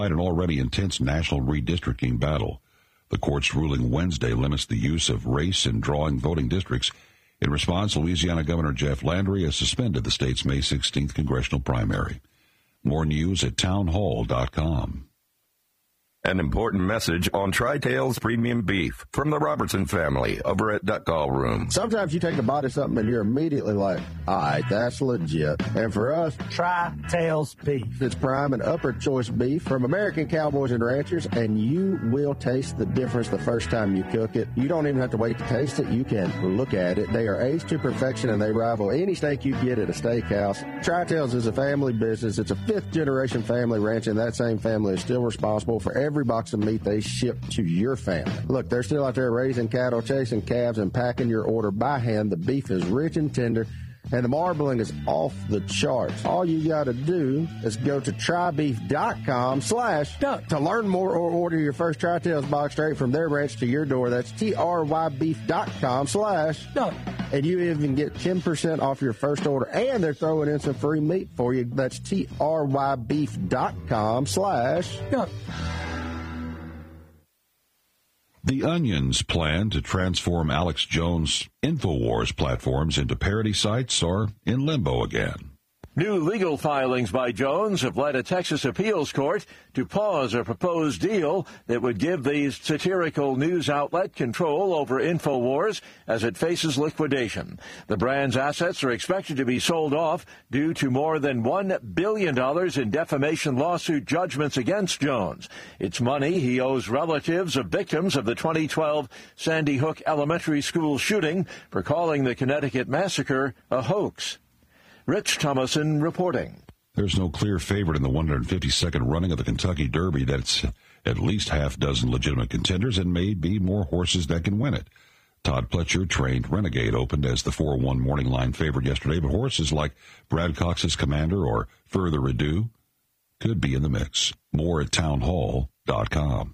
An already intense national redistricting battle. The court's ruling Wednesday limits the use of race in drawing voting districts. In response, Louisiana Governor Jeff Landry has suspended the state's May 16th congressional primary. More news at townhall.com. An important message on Tri-Tails Premium Beef from the Robertson family over at Duck Call Room. Sometimes you take a bite of something and you're immediately like, all right, that's legit. And for us, Tri-Tails Beef. It's prime and upper choice beef from American cowboys and ranchers, and you will taste the difference the first time you cook it. You don't even have to wait to taste it. You can look at it. They are aged to perfection, and they rival any steak you get at a steakhouse. Tri-Tails is a family business. It's a fifth-generation family ranch, and that same family is still responsible for every box of meat they ship to your family. Look, they're still out there raising cattle, chasing calves, and packing your order by hand. The beef is rich and tender, and the marbling is off the charts. All you got to do is go to trybeef.com/duck to learn more or order your first Tri-Tails box straight from their ranch to your door. That's trybeef.com/duck. And you even get 10% off your first order, and they're throwing in some free meat for you. That's trybeef.com/duck. The Onion's plan to transform Alex Jones' InfoWars platforms into parody sites are in limbo again. New legal filings by Jones have led a Texas appeals court to pause a proposed deal that would give the satirical news outlet control over InfoWars as it faces liquidation. The brand's assets are expected to be sold off due to more than $1 billion in defamation lawsuit judgments against Jones. It's money he owes relatives of victims of the 2012 Sandy Hook Elementary School shooting for calling the Connecticut massacre a hoax. Rich Thomason reporting. There's no clear favorite in the 152nd running of the Kentucky Derby. That's at least half dozen legitimate contenders and may be more horses that can win it. Todd Pletcher trained Renegade opened as the 4-1 morning line favorite yesterday, but horses like Brad Cox's Commander or Further Ado could be in the mix. More at townhall.com.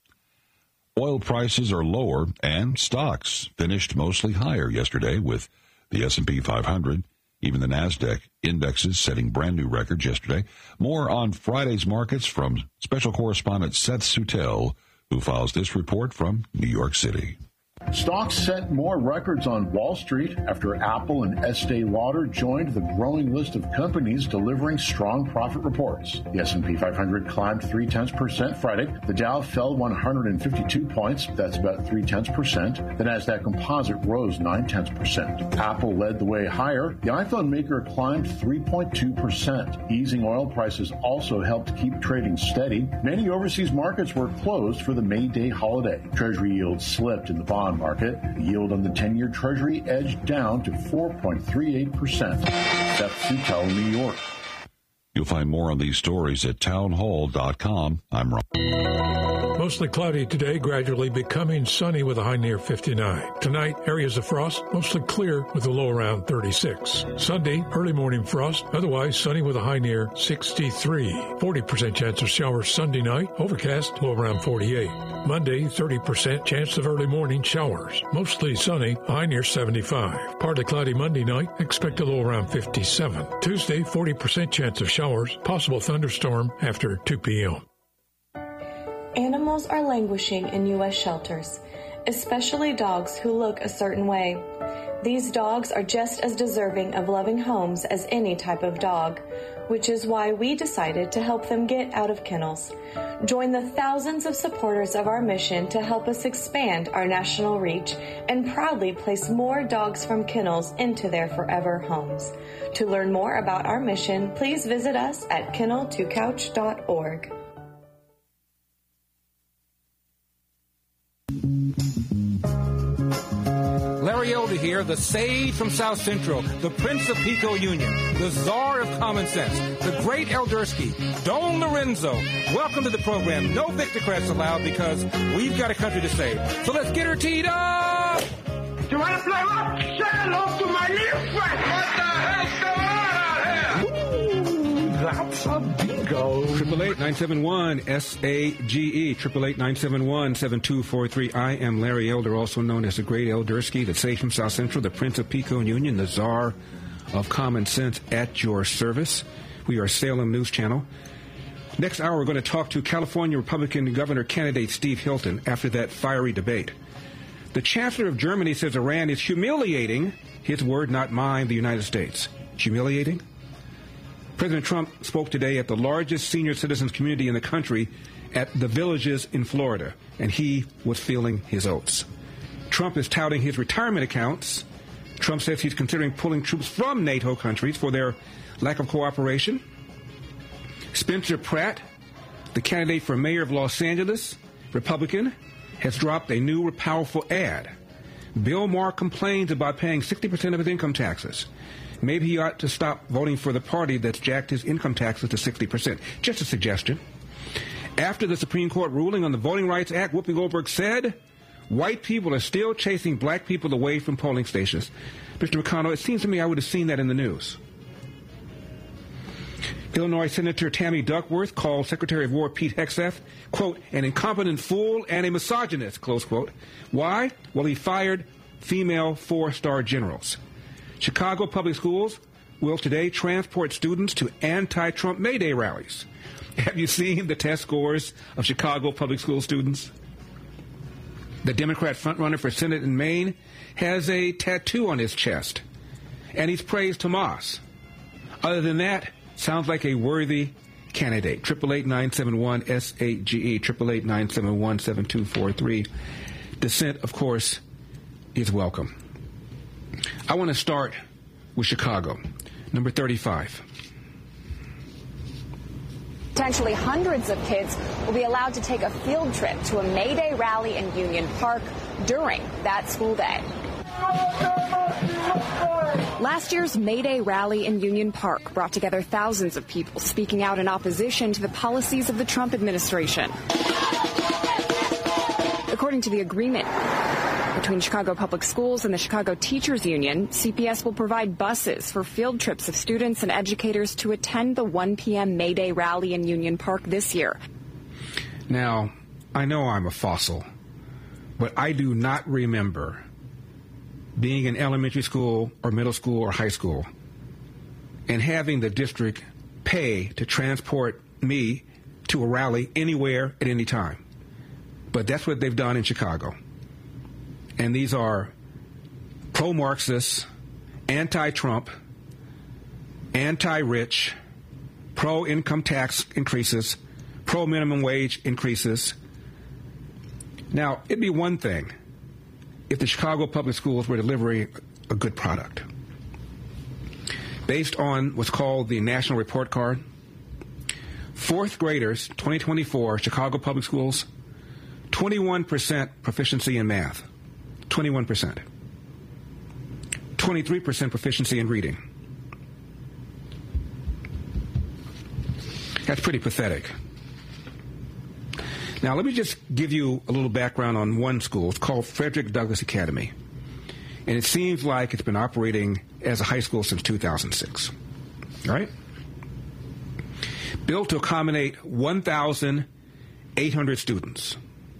Oil prices are lower and stocks finished mostly higher yesterday with the S&P 500. Even the NASDAQ indexes setting brand new records yesterday. More on Friday's markets from special correspondent Seth Sutel, who files this report from New York City. Stocks set more records on Wall Street after Apple and Estee Lauder joined the growing list of companies delivering strong profit reports. The S&P 500 climbed 0.3% Friday. The Dow fell 152 points. That's about 0.3%. The Nasdaq Composite rose 0.9%. Apple led the way higher. The iPhone maker climbed 3.2%. Easing oil prices also helped keep trading steady. Many overseas markets were closed for the May Day holiday. Treasury yields slipped in the bond market. The yield on the 10-year Treasury edged down to 4.38%. Seth Sutel, New York. You'll find more on these stories at townhall.com. I'm Ron. Mostly cloudy today, gradually becoming sunny with a high near 59. Tonight, areas of frost, mostly clear with a low around 36. Sunday, early morning frost, otherwise sunny with a high near 63. 40% chance of showers Sunday night, overcast, low around 48. Monday, 30% chance of early morning showers, mostly sunny, a high near 75. Partly cloudy Monday night, expect a low around 57. Tuesday, 40% chance of showers, possible thunderstorm after 2 p.m. Animals are languishing in U.S. shelters, especially dogs who look a certain way. These dogs are just as deserving of loving homes as any type of dog, which is why we decided to help them get out of kennels. Join the thousands of supporters of our mission to help us expand our national reach and proudly place more dogs from kennels into their forever homes. To learn more about our mission, please visit us at kennel2couch.org. Larry Elder here, the sage from South Central, the Prince of Pico Union, the czar of common sense, the great Eldersky, Don Lorenzo. Welcome to the program. No Victorcrats allowed because we've got a country to save. So let's get her teed up! You want to play rock? Say hello to my little friend. What the hell's going on out here? Ooh, that's a bingo. 888-971-SAGE, 888-971-7243. I am Larry Elder, also known as the Great Eldersky, the sage from South Central, the Prince of Pico Union, the czar of common sense at your service. We are Salem News Channel. Next hour, we're going to talk to California Republican governor candidate Steve Hilton after that fiery debate. The Chancellor of Germany says Iran is humiliating, his word, not mine, the United States. Humiliating? President Trump spoke today at the largest senior citizens community in the country at the Villages in Florida, and he was feeling his oats. Trump is touting his retirement accounts. Trump says he's considering pulling troops from NATO countries for their lack of cooperation. Spencer Pratt, the candidate for mayor of Los Angeles, Republican, has dropped a new powerful ad. Bill Maher complains about paying 60% of his income taxes. Maybe he ought to stop voting for the party that's jacked his income taxes to 60%. Just a suggestion. After the Supreme Court ruling on the Voting Rights Act, Whoopi Goldberg said, white people are still chasing black people away from polling stations. Mr. McConnell, it seems to me I would have seen that in the news. Illinois Senator Tammy Duckworth called Secretary of War Pete Hegseth, quote, an incompetent fool and a misogynist, close quote. Why? Well, he fired female 4-star generals. Chicago Public Schools will today transport students to anti-Trump May Day rallies. Have you seen the test scores of Chicago Public School students? The Democrat frontrunner for Senate in Maine has a tattoo on his chest, and he's praised Hamas. Other than that, sounds like a worthy candidate. 888-971-SAGE, 888-971-7243. Dissent, of course, is welcome. I want to start with Chicago, number 35. Potentially hundreds of kids will be allowed to take a field trip to a May Day rally in Union Park during that school day. Last year's May Day rally in Union Park brought together thousands of people speaking out in opposition to the policies of the Trump administration. According to the agreement between Chicago Public Schools and the Chicago Teachers Union, CPS will provide buses for field trips of students and educators to attend the 1 p.m. May Day rally in Union Park this year. Now, I know I'm a fossil, but I do not remember being in elementary school or middle school or high school and having the district pay to transport me to a rally anywhere at any time. But that's what they've done in Chicago. And these are pro-Marxist, anti-Trump, anti-rich, pro-income tax increases, pro-minimum wage increases. Now, it'd be one thing if the Chicago Public Schools were delivering a good product. Based on what's called the National Report Card, fourth graders, 2024, Chicago Public Schools, 21% proficiency in math. 21%. 23% proficiency in reading. That's pretty pathetic. Now, let me just give you a little background on one school. It's called Frederick Douglass Academy. And it seems like it's been operating as a high school since 2006. All right? Built to accommodate 1,800 students.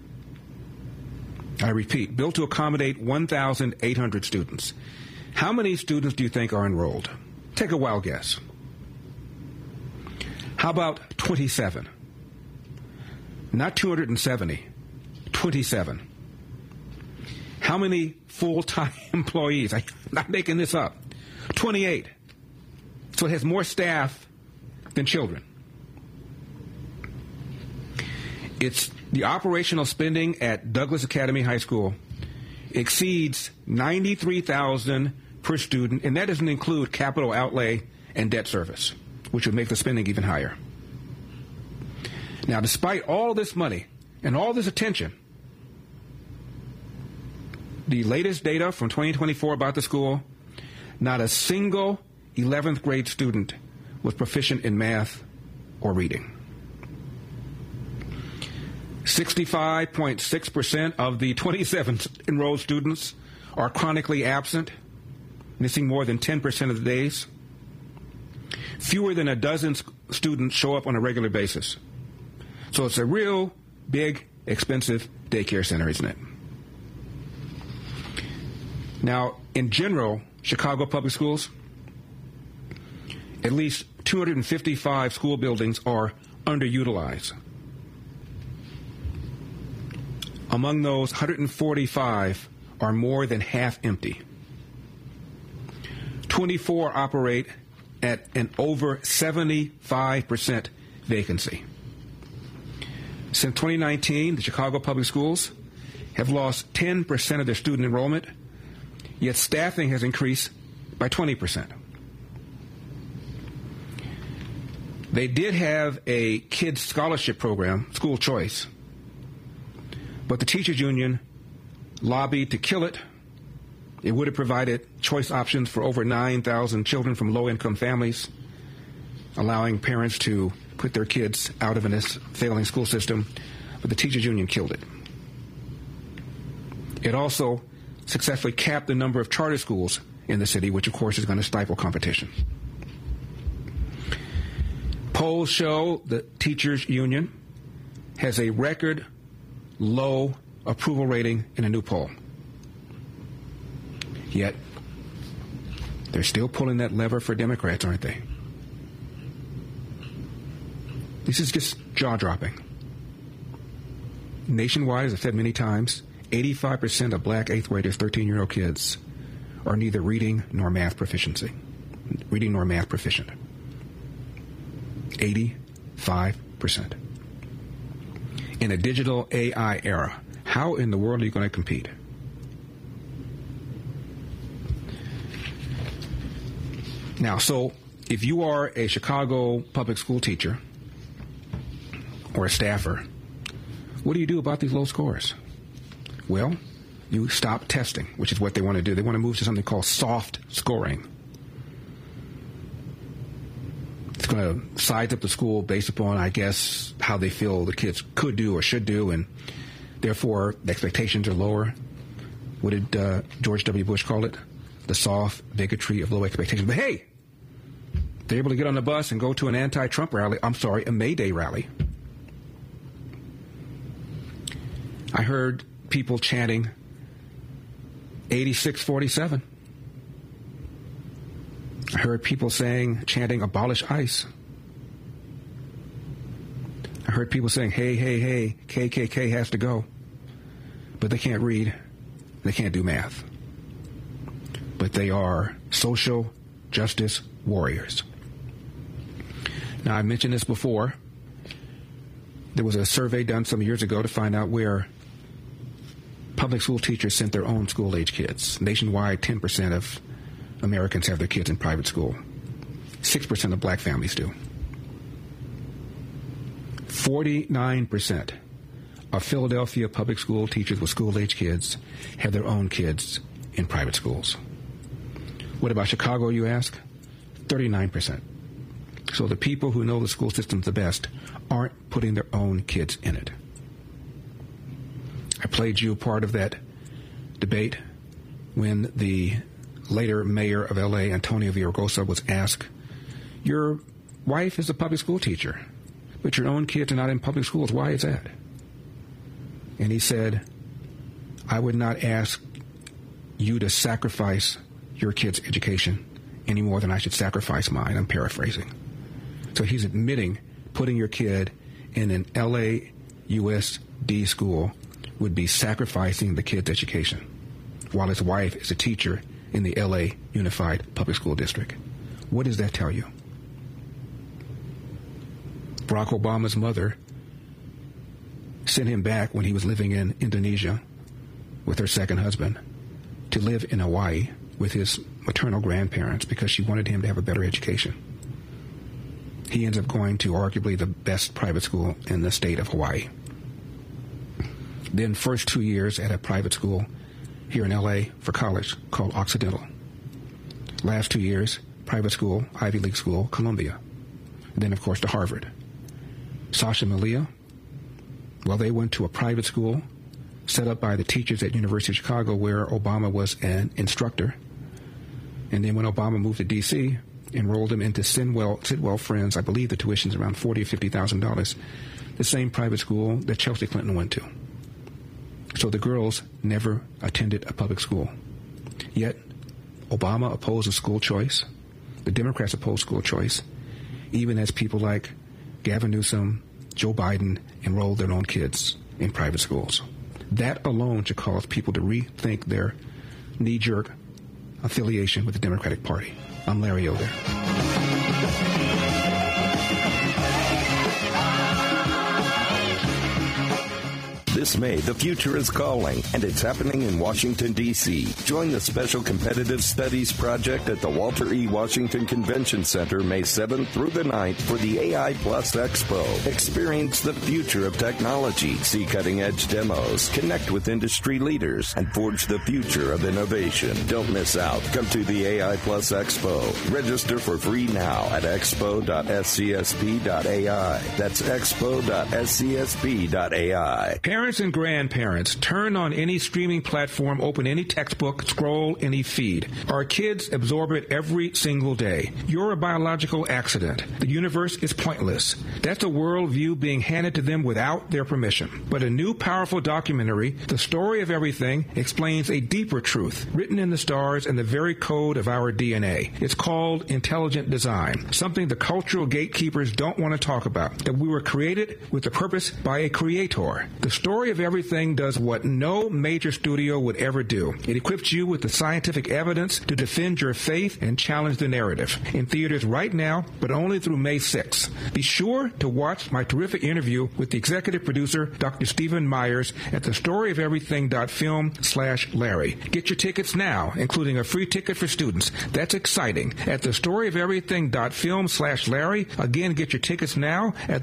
I repeat, built to accommodate 1,800 students. How many students do you think are enrolled? Take a wild guess. How about 27? Not 270, 27. How many full-time employees? I'm not making this up. 28. So it has more staff than children. It's the operational spending at Douglass Academy High School exceeds $93,000 per student, and that doesn't include capital outlay and debt service, which would make the spending even higher. Now, despite all this money and all this attention, the latest data from 2024 about the school, not a single 11th grade student was proficient in math or reading. 65.6% of the 27 enrolled students are chronically absent, missing more than 10% of the days. Fewer than a dozen students show up on a regular basis. So it's a real big, expensive daycare center, isn't it? Now, in general, Chicago Public Schools, at least 255 school buildings are underutilized. Among those, 145 are more than half empty. 24 operate at an over 75% vacancy. Since 2019, the Chicago Public Schools have lost 10% of their student enrollment, yet staffing has increased by 20%. They did have a kids scholarship program, school choice, but the teachers union lobbied to kill it. It would have provided choice options for over 9,000 children from low-income families, allowing parents to put their kids out of a failing school system, but the teachers union killed it. It also successfully capped the number of charter schools in the city, which of course is going to stifle competition. Polls show the teachers union has a record low approval rating in a new poll. Yet, they're still pulling that lever for Democrats, aren't they? This is just jaw-dropping. Nationwide, as I've said many times, 85% of black 8th graders, 13-year-old kids, are neither reading nor math proficient. 85%. In a digital AI era, how in the world are you going to compete? Now, so if you are a Chicago public school teacher or a staffer, what do you do about these low scores? Well, you stop testing, which is what they want to do. They want to move to something called soft scoring. It's going to size up the school based upon, I guess, how they feel the kids could do or should do, and therefore the expectations are lower. What did George W. Bush call it? The soft bigotry of low expectations. But hey, they're able to get on the bus and go to an anti-Trump rally. A May Day rally. I heard people chanting 86-47. I heard people chanting abolish ICE. I heard people saying, hey, hey, hey, KKK has to go. But they can't read. They can't do math. But they are social justice warriors. Now, I mentioned this before. There was a survey done some years ago to find out where public school teachers sent their own school-age kids. Nationwide, 10% of Americans have their kids in private school. 6% of black families do. 49% of Philadelphia public school teachers with school-age kids have their own kids in private schools. What about Chicago, you ask? 39%. So the people who know the school system the best aren't putting their own kids in it. I played you part of that debate when the later mayor of L.A., Antonio Villaraigosa, was asked, your wife is a public school teacher, but your own kids are not in public schools. Why is that? And he said, I would not ask you to sacrifice your kid's education any more than I should sacrifice mine. I'm paraphrasing. So he's admitting putting your kid in an L.A. USD school would be sacrificing the kid's education, while his wife is a teacher in the L.A. Unified Public School District. What does that tell you? Barack Obama's mother sent him back when he was living in Indonesia with her second husband to live in Hawaii with his maternal grandparents because she wanted him to have a better education. He ends up going to arguably the best private school in the state of Hawaii. Then first 2 years at a private school here in L.A. for college called Occidental. Last 2 years, private school, Ivy League school, Columbia. And then, of course, to Harvard. Sasha Malia, well, they went to a private school set up by the teachers at University of Chicago where Obama was an instructor. And then when Obama moved to D.C., enrolled him into Sidwell Friends. I believe the tuition's around $40,000 or $50,000. The same private school that Chelsea Clinton went to. So the girls never attended a public school. Yet, Obama opposed school choice. The Democrats opposed school choice, even as people like Gavin Newsom, Joe Biden enrolled their own kids in private schools. That alone should cause people to rethink their knee-jerk affiliation with the Democratic Party. I'm Larry Elder. This May, the future is calling, and it's happening in Washington, D.C. Join the Special Competitive Studies Project at the Walter E. Washington Convention Center May 7th through the 9th for the AI Plus Expo. Experience the future of technology, see cutting-edge demos, connect with industry leaders, and forge the future of innovation. Don't miss out. Come to the AI Plus Expo. Register for free now at expo.scsp.ai. That's expo.scsp.ai. Parents and grandparents, turn on any streaming platform, open any textbook, scroll any feed. Our kids absorb it every single day. You're a biological accident. The universe is pointless. That's a worldview being handed to them without their permission. But a new powerful documentary, The Story of Everything, explains a deeper truth written in the stars and the very code of our DNA. It's called intelligent design, something the cultural gatekeepers don't want to talk about, that we were created with a purpose by a creator. The Story of Everything does what no major studio would ever do. It equips you with the scientific evidence to defend your faith and challenge the narrative. In theaters right now, but only through May 6th. Be sure to watch my terrific interview with the executive producer, Dr. Stephen Myers, at thestoryofeverything.film/Larry. Get your tickets now, including a free ticket for students. That's exciting. At thestoryofeverything.film/Larry. Again, get your tickets now at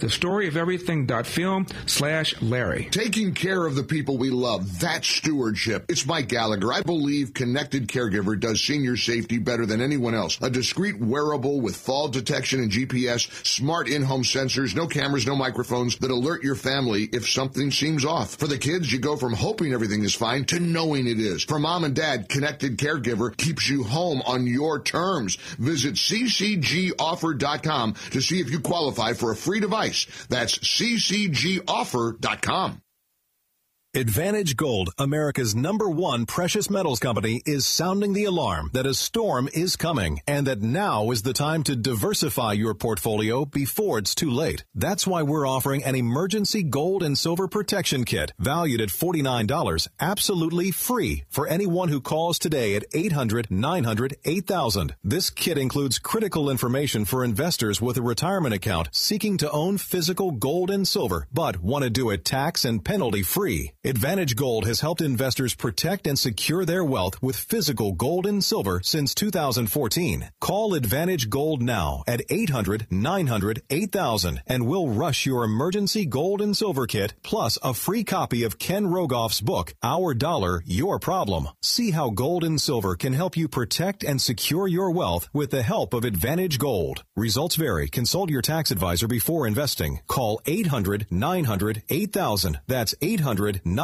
thestoryofeverything.film/Larry. Taking care of the people we love, that's stewardship. It's Mike Gallagher. I believe Connected Caregiver does senior safety better than anyone else. A discreet wearable with fall detection and GPS, smart in-home sensors, no cameras, no microphones that alert your family if something seems off. For the kids, you go from hoping everything is fine to knowing it is. For mom and dad, Connected Caregiver keeps you home on your terms. Visit ccgoffer.com to see if you qualify for a free device. That's ccgoffer.com. Advantage Gold, America's #1 precious metals company, is sounding the alarm that a storm is coming and that now is the time to diversify your portfolio before it's too late. That's why we're offering an emergency gold and silver protection kit valued at $49, absolutely free for anyone who calls today at 800-900-8000. This kit includes critical information for investors with a retirement account seeking to own physical gold and silver, but want to do it tax and penalty free. Advantage Gold has helped investors protect and secure their wealth with physical gold and silver since 2014. Call Advantage Gold now at 800-900-8000 and we'll rush your emergency gold and silver kit plus a free copy of Ken Rogoff's book, Our Dollar, Your Problem. See how gold and silver can help you protect and secure your wealth with the help of Advantage Gold. Results vary. Consult your tax advisor before investing. Call 800-900-8000. That's 800-900-8000.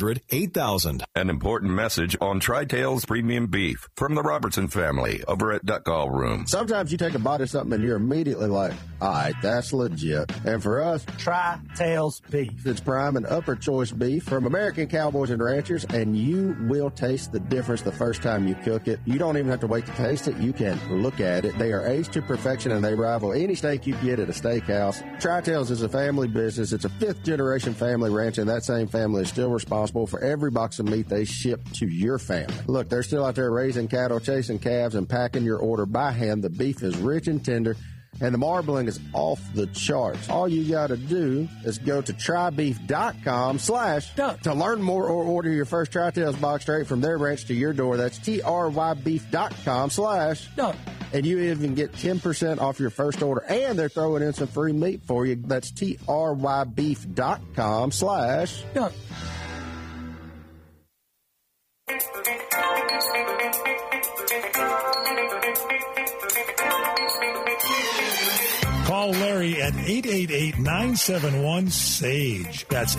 An important message on Tri-Tails Premium Beef from the Robertson family over at Duck Call Room. Sometimes you take a bite of something and you're immediately like, all right, that's legit. And for us, Tri-Tails Beef. It's prime and upper choice beef from American Cowboys and Ranchers, and you will taste the difference the first time you cook it. You don't even have to wait to taste it. You can look at it. They are aged to perfection, and they rival any steak you get at a steakhouse. Tri-Tails is a family business. It's a fifth-generation family ranch, and that same family is still responsible for every box of meat they ship to your family. Look, they're still out there raising cattle, chasing calves, and packing your order by hand. The beef is rich and tender, and the marbling is off the charts. All you got to do is go to trybeef.com/ to learn more or order your first Tri-Tails box straight from their ranch to your door. That's trybeef.com/ and you even get 10% off your first order, and they're throwing in some free meat for you. That's trybeef.com/ Call Larry at 888-971-SAGE. That's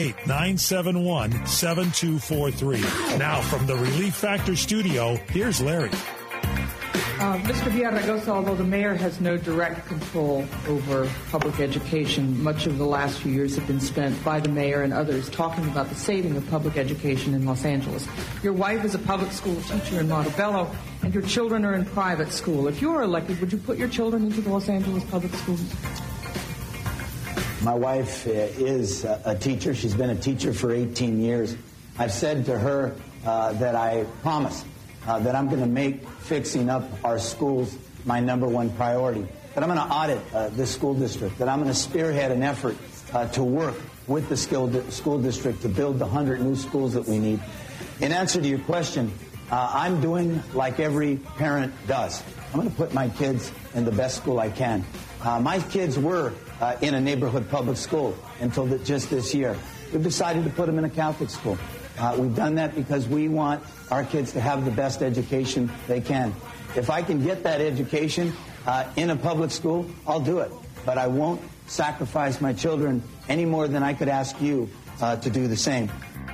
888-971-7243. Now from the Relief Factor studio, here's Larry. Mr. Villaraigosa, although the mayor has no direct control over public education, much of the last few years have been spent by the mayor and others talking about the saving of public education in Los Angeles. Your wife is a public school teacher in Montebello, and your children are in private school. If you were elected, would you put your children into the Los Angeles public schools? My wife is a teacher. She's been a teacher for 18 years. I've said to her that I promise that I'm going to make fixing up our schools my number one priority, that I'm going to audit this school district, that I'm going to spearhead an effort to work with the school district to build the 100 new schools that we need. In answer to your question, I'm doing like every parent does. I'm going to put my kids in the best school I can. My kids were in a neighborhood public school until just this year. We've decided to put them in a Catholic school. We've done that because we want our kids to have the best education they can. If I can get that education in a public school, I'll do it. But I won't sacrifice my children any more than I could ask you to do the same.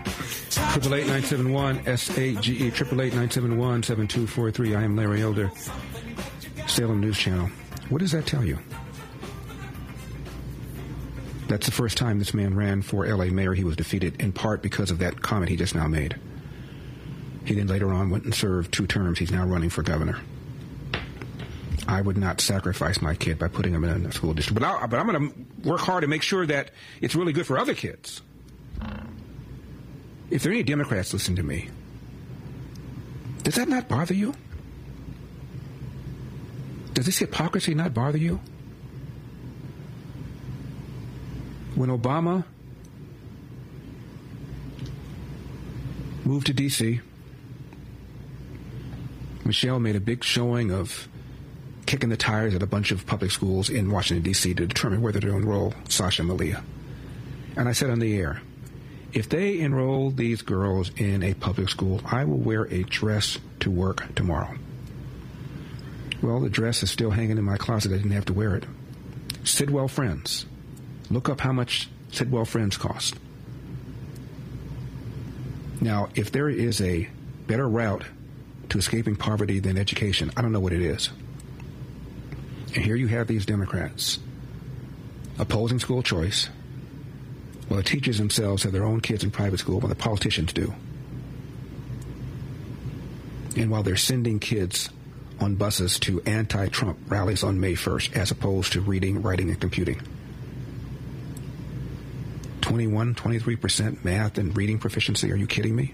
888-971-SAGE, 888-971-7243. I am Larry Elder, Salem News Channel. What does that tell you? That's the first time this man ran for L.A. mayor. He was defeated in part because of that comment he just now made. He then later on went and served 2 terms. He's now running for governor. I would not sacrifice my kid by putting him in a school district. But I'm going to work hard to make sure that it's really good for other kids. If there are any Democrats listening to me, does that not bother you? Does this hypocrisy not bother you? When Obama moved to D.C., Michelle made a big showing of kicking the tires at a bunch of public schools in Washington, D.C. to determine whether to enroll Sasha and Malia. And I said on the air, if they enroll these girls in a public school, I will wear a dress to work tomorrow. Well, the dress is still hanging in my closet. I didn't have to wear it. Sidwell Friends. Look up how much Sidwell Friends cost. Now, if there is a better route to escaping poverty than education, I don't know what it is. And here you have these Democrats opposing school choice, while the teachers themselves have their own kids in private school, while the politicians do. And while they're sending kids on buses to anti-Trump rallies on May 1st, as opposed to reading, writing, and computing. 23% math and reading proficiency. Are you kidding me?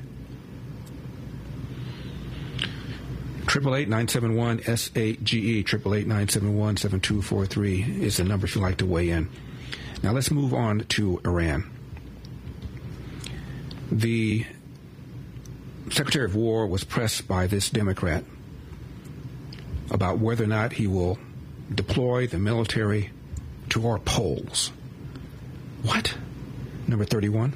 888-971-SAGE, 888-971-7243 is the number if you'd like to weigh in. Now let's move on to Iran. The Secretary of War was pressed by this Democrat about whether or not he will deploy the military to our polls. What? Number 31.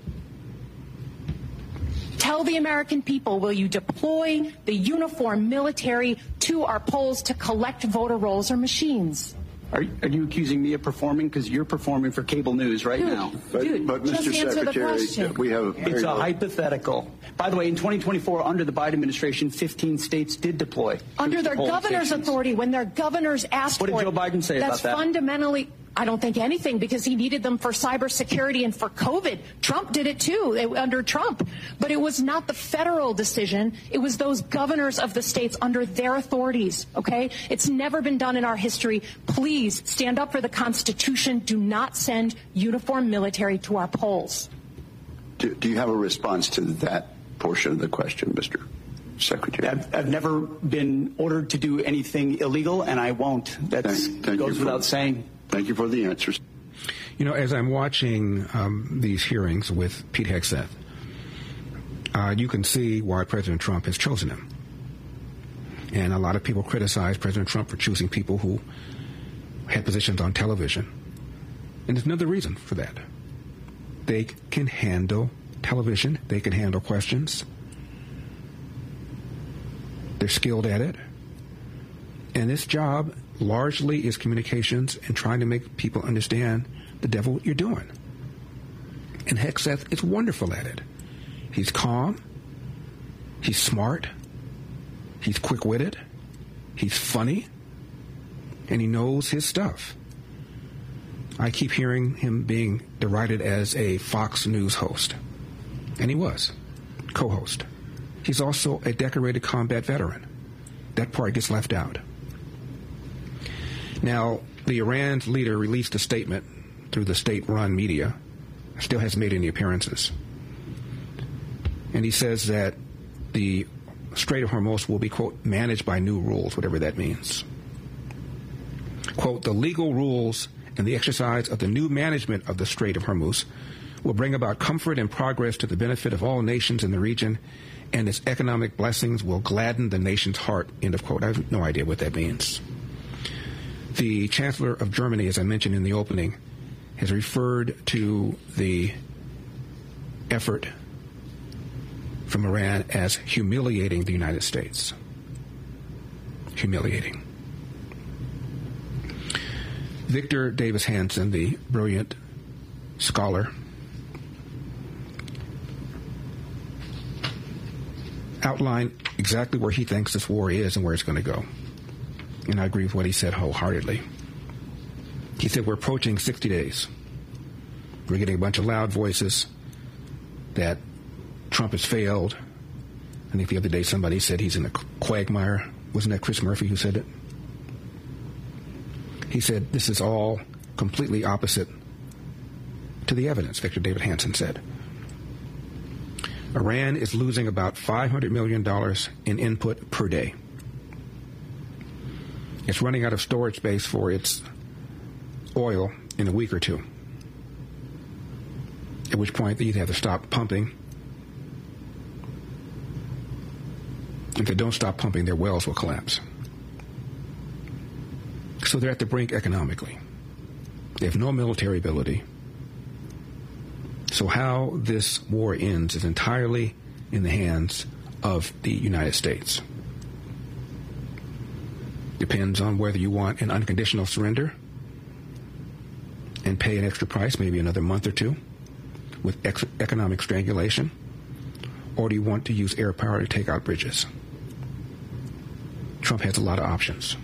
Tell the American people, will you deploy the uniformed military to our polls to collect voter rolls or machines? Are you accusing me of performing? Because you're performing for cable news right now. But Mr. Secretary, we have it's a hypothetical. By the way, in 2024, under the Biden administration, 15 states did deploy. Under their governor's authority, when their governors asked for it. What did Joe Biden say about that? That's fundamentally... I don't think anything, because he needed them for cybersecurity and for COVID. Trump did it too, under Trump. But it was not the federal decision. It was those governors of the states under their authorities, okay? It's never been done in our history. Please stand up for the Constitution. Do not send uniformed military to our polls. Do you have a response to that portion of the question, Mr. Secretary? I've never been ordered to do anything illegal, and I won't. That goes without saying. Thank you for the answers. You know, as I'm watching these hearings with Pete Hegseth, you can see why President Trump has chosen him. And a lot of people criticize President Trump for choosing people who had positions on television. And there's another reason for that. They can handle television. They can handle questions. They're skilled at it. And this job largely is communications and trying to make people understand the devil you're doing. And Hegseth is wonderful at it. He's calm. He's smart. He's quick-witted. He's funny. And he knows his stuff. I keep hearing him being derided as a Fox News host. And he was. Co-host. He's also a decorated combat veteran. That part gets left out. Now, the Iran's leader released a statement through the state-run media. Still hasn't made any appearances. And he says that the Strait of Hormuz will be, quote, managed by new rules, whatever that means. Quote, the legal rules and the exercise of the new management of the Strait of Hormuz will bring about comfort and progress to the benefit of all nations in the region, and its economic blessings will gladden the nation's heart, end of quote. I have no idea what that means. The Chancellor of Germany, as I mentioned in the opening, has referred to the effort from Iran as humiliating the United States. Humiliating. Victor Davis Hanson, the brilliant scholar, outlined exactly where he thinks this war is and where it's going to go. And I agree with what he said wholeheartedly. He said we're approaching 60 days. We're getting a bunch of loud voices that Trump has failed. I think the other day somebody said he's in a quagmire. Wasn't that Chris Murphy who said it? He said this is all completely opposite to the evidence, Victor David Hanson said. Iran is losing about $500 million in input per day. It's running out of storage space for its oil in a week or two, at which point they either have to stop pumping. If they don't stop pumping, their wells will collapse. So they're at the brink economically. They have no military ability. So how this war ends is entirely in the hands of the United States. Depends on whether you want an unconditional surrender and pay an extra price, maybe another month or two, with economic strangulation, or do you want to use air power to take out bridges? Trump has a lot of options.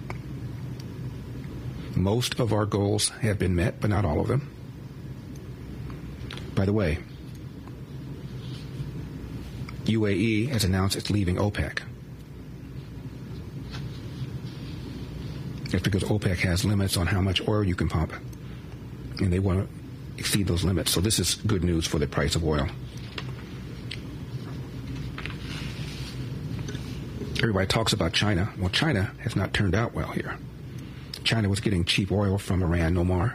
Most of our goals have been met, but not all of them. By the way, UAE has announced it's leaving OPEC. That's because OPEC has limits on how much oil you can pump, and they want to exceed those limits. So this is good news for the price of oil. Everybody talks about China. Well, China has not turned out well here. China was getting cheap oil from Iran, no more.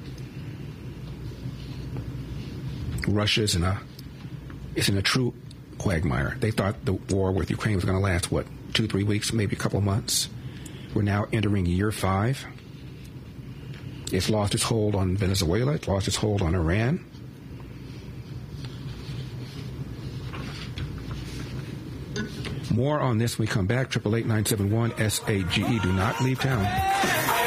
Russia's in a true quagmire. They thought the war with Ukraine was going to last, 2-3 weeks, maybe a couple months. We're now entering year 5. It's lost its hold on Venezuela. It's lost its hold on Iran. More on this when we come back. 888-971-SAGE. Do not leave town.